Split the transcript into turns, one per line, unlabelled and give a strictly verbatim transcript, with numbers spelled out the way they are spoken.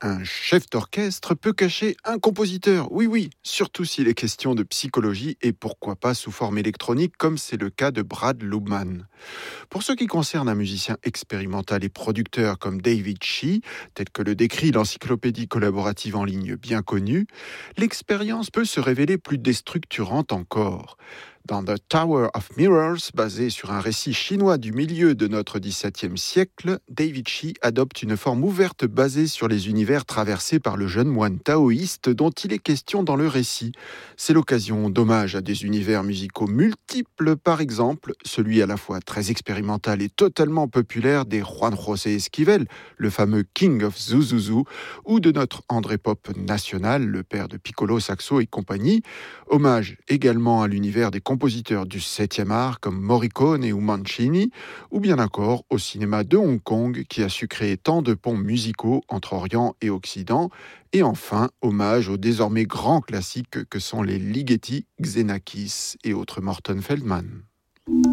Un chef d'orchestre peut cacher un compositeur, oui oui, surtout s'il est question de psychologie et pourquoi pas sous forme électronique comme c'est le cas de Brad Lubman. Pour ce qui concerne un musicien expérimental et producteur comme David Shee, tel que le décrit l'encyclopédie collaborative en ligne bien connue, l'expérience peut se révéler plus déstructurante encore. Dans The Tower of Mirrors, basé sur un récit chinois du milieu de notre dix-septième siècle, David Shee adopte une forme ouverte basée sur les univers traversés par le jeune moine taoïste dont il est question dans le récit. C'est l'occasion d'hommage à des univers musicaux multiples, par exemple celui à la fois très expérimental et totalement populaire des Juan José Esquivel, le fameux King of Zuzuzu, ou de notre André Pop national, le père de Piccolo, Saxo et compagnie. Hommage également à l'univers des compositeurs du septième art comme Morricone ou Mancini, ou bien encore au cinéma de Hong Kong qui a su créer tant de ponts musicaux entre Orient et Occident, et enfin hommage aux désormais grands classiques que sont les Ligeti, Xenakis et autres Morton Feldman.